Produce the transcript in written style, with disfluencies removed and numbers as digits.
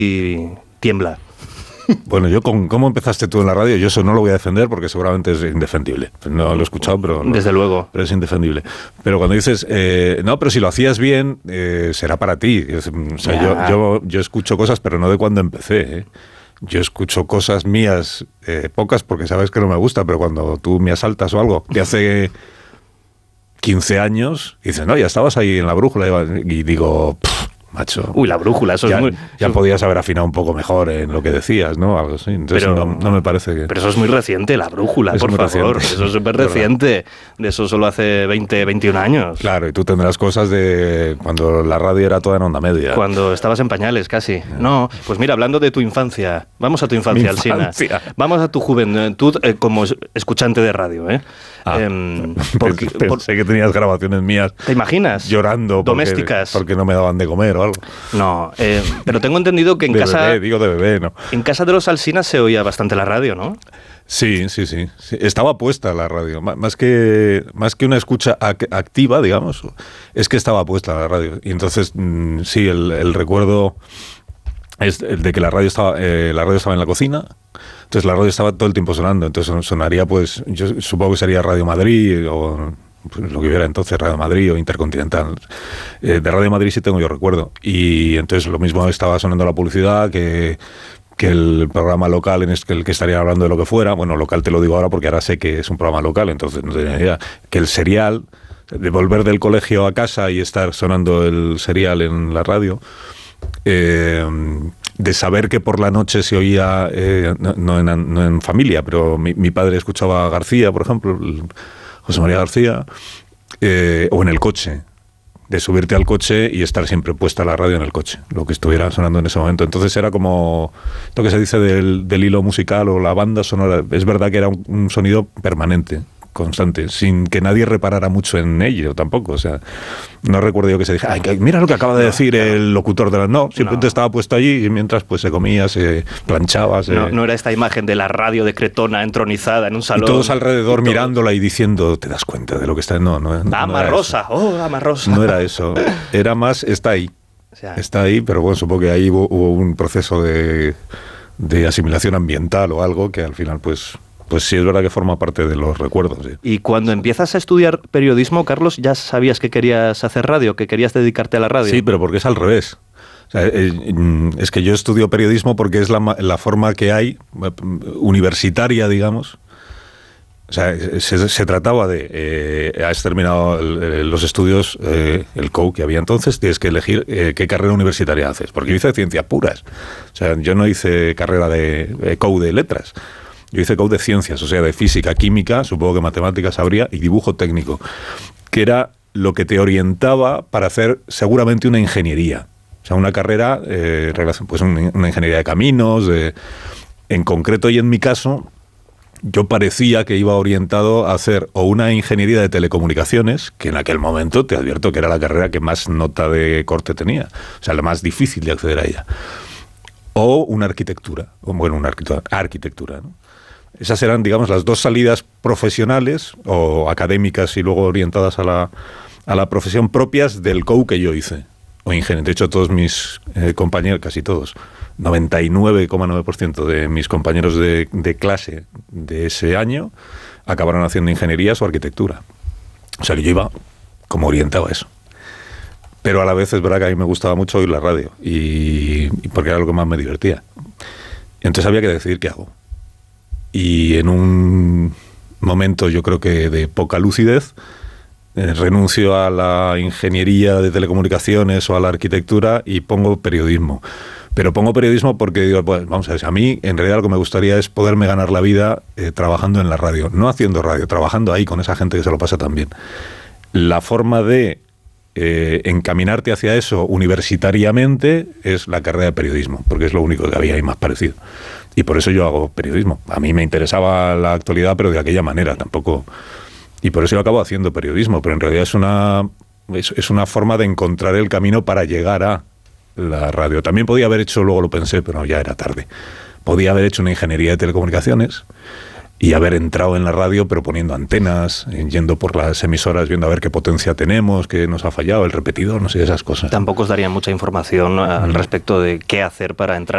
y tiembla. Bueno, yo con cómo empezaste tú en la radio, yo eso no lo voy a defender porque seguramente es indefendible. No lo he escuchado, pero no, desde luego. Pero es indefendible. Pero cuando dices, no, pero si lo hacías bien, será para ti. O sea, yo escucho cosas, pero no de cuando empecé, ¿eh? Yo escucho cosas mías, pocas, porque sabes que no me gusta, pero cuando tú me asaltas o algo, de hace 15 años, dices, no, ya estabas ahí en La Brújula, y digo, macho. Uy, La Brújula, eso ya, es muy... Ya podías haber afinado un poco mejor en lo que decías, ¿no? Algo así. Entonces pero, no me parece que... Pero eso es muy reciente, La Brújula, por favor. Reciente. Eso es súper reciente. De eso solo hace 20, 21 años. Claro, y tú tendrás cosas de cuando la radio era toda en onda media. Cuando estabas en pañales, casi. No, pues mira, hablando de tu infancia, vamos a tu infancia, Alsina. Vamos a tu juventud como escuchante de radio, ¿eh? Pensé que tenías grabaciones mías. ¿Te imaginas? Llorando. Domésticas. Porque no me daban de comer o algo. No, pero tengo entendido que en casa... de bebé, ¿no? En casa de los Alsinas se oía bastante la radio, ¿no? Sí. Estaba puesta la radio. Más que una escucha activa, digamos, es que estaba puesta la radio. Y entonces, sí, el recuerdo es el de que la radio estaba en la cocina. Entonces la radio estaba todo el tiempo sonando. Entonces sonaría, pues, yo supongo que sería Radio Madrid o... Pues lo que hubiera entonces, Radio Madrid o Intercontinental. De Radio Madrid sí tengo yo recuerdo. Y entonces lo mismo estaba sonando la publicidad que el programa local en el que estaría hablando de lo que fuera. Bueno, local te lo digo ahora porque ahora sé que es un programa local, entonces no tenía idea. Que el serial, de volver del colegio a casa y estar sonando el serial en la radio, de saber que por la noche se oía, no en familia, pero mi padre escuchaba a García, por ejemplo, José María García, o en el coche, de subirte al coche y estar siempre puesta la radio en el coche, lo que estuviera sonando en ese momento. Entonces era como lo que se dice del hilo musical o la banda sonora. Es verdad que era un sonido permanente, constante, sin que nadie reparara mucho en ello tampoco. O sea, no recuerdo yo que se dijera, mira lo que acaba de decir el locutor de la... No, simplemente estaba puesto allí y mientras pues se comía, se planchaba. No era esta imagen de la radio de Cretona entronizada en un salón. Y todos alrededor mirándola y diciendo, ¿te das cuenta de lo que está? No Ama Rosa, Ama Rosa. No era eso. Era más, está ahí. O sea, está ahí, pero bueno, supongo que ahí hubo un proceso de asimilación ambiental o algo que al final pues sí es verdad que forma parte de los recuerdos. Sí. Y cuando empiezas a estudiar periodismo, Carlos, ¿ya sabías que querías hacer radio, que querías dedicarte a la radio? Sí, pero porque es al revés. O sea, es que yo estudio periodismo porque es la forma que hay, universitaria, digamos. O sea, se trataba de... has terminado los estudios, el COU que había entonces, tienes que elegir qué carrera universitaria haces. Porque yo hice ciencias puras. O sea, yo no hice carrera de COU de letras. Yo hice COU de ciencias, o sea, de física, química, supongo que matemáticas habría, y dibujo técnico, que era lo que te orientaba para hacer seguramente una ingeniería. O sea, una carrera, pues una ingeniería de caminos, en concreto y en mi caso, yo parecía que iba orientado a hacer o una ingeniería de telecomunicaciones, que en aquel momento te advierto que era la carrera que más nota de corte tenía, o sea, la más difícil de acceder a ella, o una arquitectura, arquitectura, ¿no? Esas eran, digamos, las dos salidas profesionales o académicas y luego orientadas a la profesión propias del COU que yo hice. O ingeniero. De hecho, todos mis compañeros, casi todos, 99,9% de mis compañeros de clase de ese año acabaron haciendo ingenierías o arquitectura. O sea que yo iba como orientado a eso. Pero a la vez es verdad que a mí me gustaba mucho oír la radio y porque era lo que más me divertía. Entonces había que decidir qué hago. Y en un momento yo creo que de poca lucidez renuncio a la ingeniería de telecomunicaciones o a la arquitectura y pongo periodismo. Pero pongo periodismo porque digo, pues vamos a ver, a mí en realidad lo que me gustaría es poderme ganar la vida trabajando en la radio, no haciendo radio, trabajando ahí con esa gente que se lo pasa tan bien. La forma de encaminarte hacia eso universitariamente es la carrera de periodismo, porque es lo único que había ahí más parecido. Y por eso yo hago periodismo. A mí me interesaba la actualidad, pero de aquella manera tampoco. Y por eso yo acabo haciendo periodismo, pero en realidad es una forma de encontrar el camino para llegar a la radio. También podía haber hecho, luego lo pensé, pero ya era tarde. Podía haber hecho una ingeniería de telecomunicaciones y haber entrado en la radio, pero poniendo antenas, yendo por las emisoras, viendo a ver qué potencia tenemos, qué nos ha fallado, el repetidor, no sé, esas cosas. Tampoco os daría mucha información al respecto de qué hacer para entrar